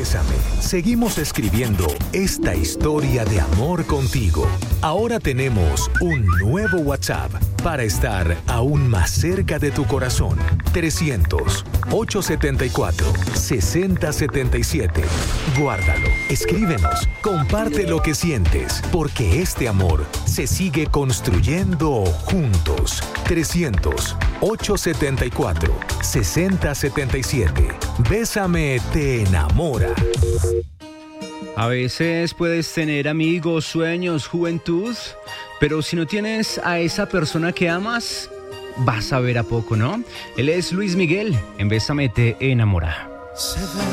Bésame. Seguimos escribiendo esta historia de amor contigo. Ahora tenemos un nuevo WhatsApp para estar aún más cerca de tu corazón. 300-874-6077. Guárdalo, escríbenos, comparte lo que sientes, porque este amor se sigue construyendo juntos. 300-874-6077. Bésame te enamora. A veces puedes tener amigos, sueños, juventud, pero si no tienes a esa persona que amas, vas a ver a poco, ¿no? Él es Luis Miguel, en Bésame te enamora.